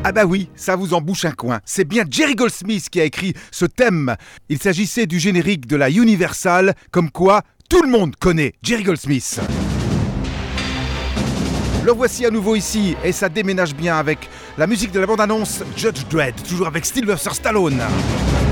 Ah bah oui, ça vous en bouche un coin. C'est bien Jerry Goldsmith qui a écrit ce thème. Il s'agissait du générique de la Universal, comme quoi tout le monde connaît Jerry Goldsmith. Le voici à nouveau ici, et ça déménage bien avec la musique de la bande-annonce Judge Dredd, toujours avec Sylvester Stallone.